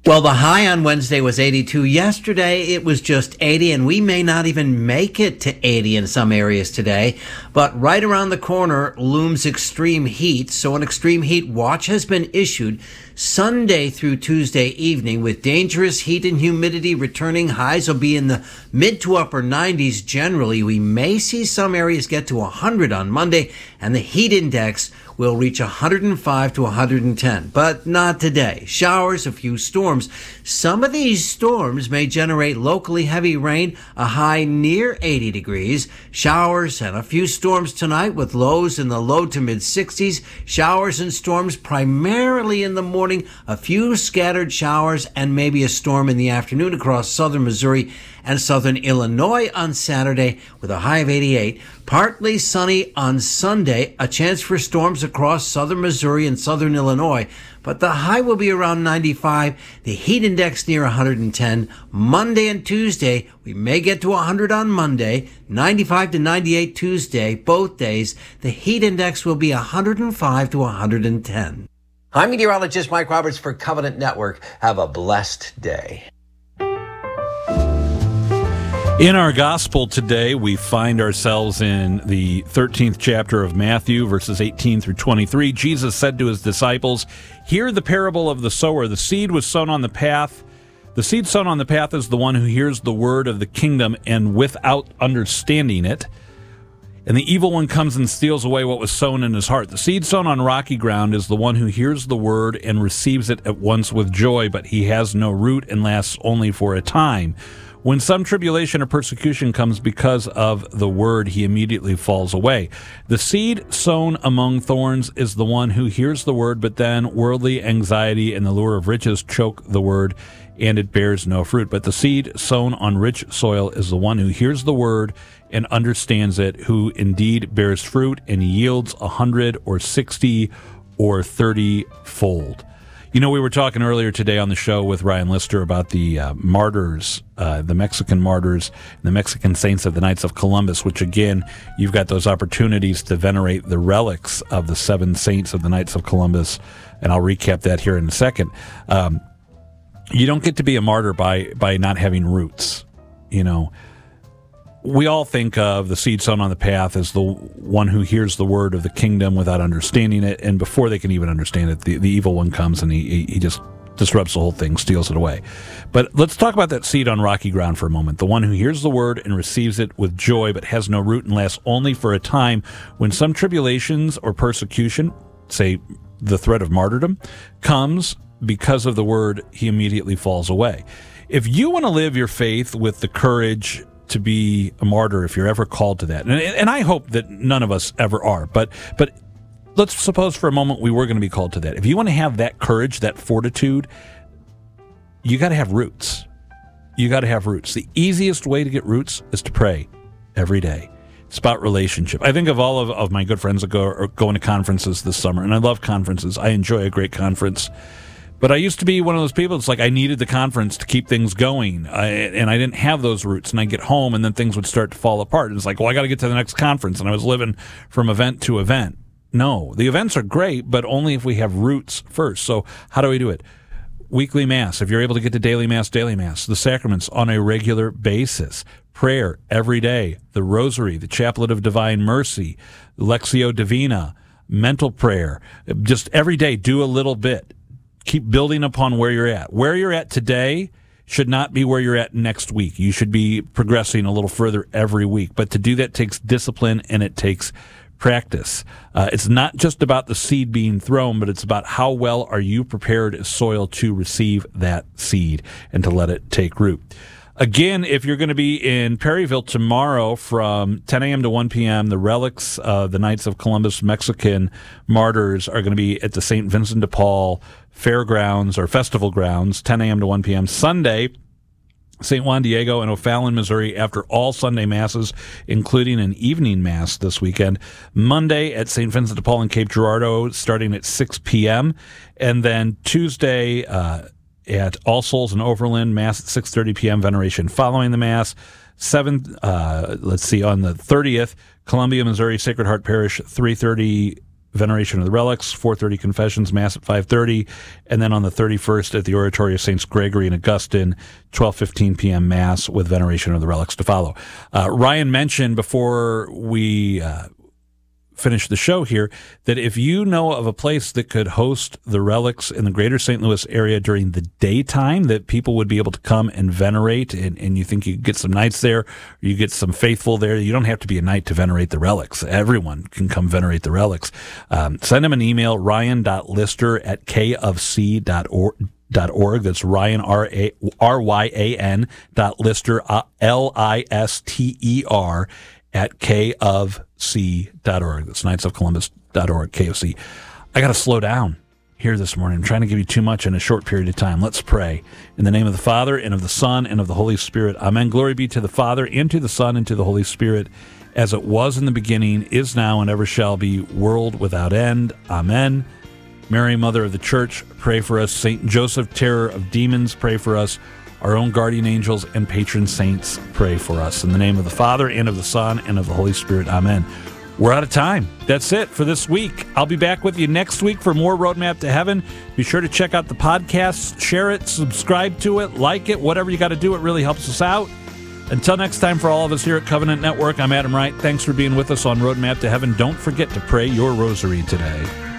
Well, the high on Wednesday was 82. Yesterday, it was just 80, and we may not even make it to 80 in some areas today. But right around the corner looms extreme heat. So an extreme heat watch has been issued Sunday through Tuesday evening with dangerous heat and humidity returning. Highs will be in the mid to upper 90s generally. We may see some areas get to 100 on Monday, and the heat index will reach 105 to 110, but not today. Showers, a few storms. Some of these storms may generate locally heavy rain, a high near 80 degrees. Showers and a few storms tonight with lows in the low to mid 60s. Showers and storms primarily in the morning, a few scattered showers and maybe a storm in the afternoon across southern Missouri and southern Illinois on Saturday with a high of 88. Partly sunny on Sunday, a chance for storms across southern Missouri and southern Illinois, but the high will be around 95, the heat index near 110. Monday and Tuesday, we may get to 100 on Monday, 95 to 98 Tuesday, both days. The heat index will be 105 to 110. I'm meteorologist Mike Roberts for Covenant Network. Have a blessed day. In our gospel today, we find ourselves in the 13th chapter of Matthew, verses 18 through 23. Jesus said to his disciples, "Hear the parable of the sower. The seed was sown on the path. The seed sown on the path is the one who hears the word of the kingdom and without understanding it. And the evil one comes and steals away what was sown in his heart. The seed sown on rocky ground is the one who hears the word and receives it at once with joy, but he has no root and lasts only for a time. When some tribulation or persecution comes because of the word, he immediately falls away. The seed sown among thorns is the one who hears the word, but then worldly anxiety and the lure of riches choke the word, and it bears no fruit. But the seed sown on rich soil is the one who hears the word and understands it, who indeed bears fruit and yields 100 or 60 or 30-fold." You know, we were talking earlier today on the show with Ryan Lister about the martyrs, the Mexican martyrs, the Mexican saints of the Knights of Columbus, which, again, you've got those opportunities to venerate the relics of the 7 saints of the Knights of Columbus, and I'll recap that here in a second. You don't get to be a martyr by not having roots, you know. We all think of the seed sown on the path as the one who hears the word of the kingdom without understanding it, and before they can even understand it, the evil one comes and he just disrupts the whole thing, steals it away. But let's talk about that seed on rocky ground for a moment. The one who hears the word and receives it with joy, but has no root and lasts only for a time. When some tribulations or persecution, say the threat of martyrdom, comes because of the word, he immediately falls away. If you want to live your faith with the courage to be a martyr, if you're ever called to that, and I hope that none of us ever are, but let's suppose for a moment we were going to be called to that. If you want to have that courage, that fortitude, you got to have roots. You got to have roots. The easiest way to get roots is to pray every day. It's about relationship. I think of all of my good friends that are going to conferences this summer, and I love conferences. I enjoy a great conference. But I used to be one of those people, it's like I needed the conference to keep things going, and I didn't have those roots, and I'd get home, and then things would start to fall apart. And it's like, well, I got to get to the next conference, and I was living from event to event. No, the events are great, but only if we have roots first. So how do we do it? Weekly Mass, if you're able to get to daily Mass, the sacraments on a regular basis, prayer every day, the Rosary, the Chaplet of Divine Mercy, Lectio Divina, mental prayer, just every day do a little bit. Keep building upon where you're at. Where you're at today should not be where you're at next week. You should be progressing a little further every week. But to do that takes discipline and it takes practice. It's not just about the seed being thrown, but it's about how well are you prepared as soil to receive that seed and to let it take root. Again, if you're going to be in Perryville tomorrow from 10 a.m. to 1 p.m., the relics of the Knights of Columbus Mexican martyrs are going to be at the St. Vincent de Paul Fairgrounds or Festival Grounds, 10 a.m. to 1 p.m. Sunday, St. Juan Diego and O'Fallon, Missouri, after all Sunday Masses, including an evening Mass this weekend. Monday at St. Vincent de Paul in Cape Girardeau, starting at 6 p.m. And then Tuesday at All Souls in Overland, Mass at 6:30 p.m., veneration following the Mass. On the 30th, Columbia, Missouri, Sacred Heart Parish, 3:30 veneration of the relics, 4:30 confessions, Mass at 5:30, and then on the 31st at the Oratory of Saints Gregory and Augustine, 12:15 p.m. Mass with veneration of the relics to follow. Ryan mentioned before we finish the show here that if you know of a place that could host the relics in the greater St. Louis area during the daytime that people would be able to come and venerate, and you think you could get some nights there, or you get some faithful there, you don't have to be a night to venerate the relics. Everyone can come venerate the relics. Send him an email, ryan.lister@kofc.org. That's Ryan, R-Y-A-N .Lister, Lister at kofc.org. That's knightsofcolumbus.org, KFC. I got to slow down here this morning. I'm trying to give you too much in a short period of time. Let's pray. In the name of the Father, and of the Son, and of the Holy Spirit. Amen. Glory be to the Father, and to the Son, and to the Holy Spirit, as it was in the beginning, is now, and ever shall be, world without end. Amen. Mary, Mother of the Church, pray for us. Saint Joseph, terror of demons, pray for us. Our own guardian angels and patron saints, pray for us. In the name of the Father, and of the Son, and of the Holy Spirit. Amen. We're out of time. That's it for this week. I'll be back with you next week for more Roadmap to Heaven. Be sure to check out the podcast, share it, subscribe to it, like it, whatever you got to do. It really helps us out. Until next time, for all of us here at Covenant Network, I'm Adam Wright. Thanks for being with us on Roadmap to Heaven. Don't forget to pray your rosary today.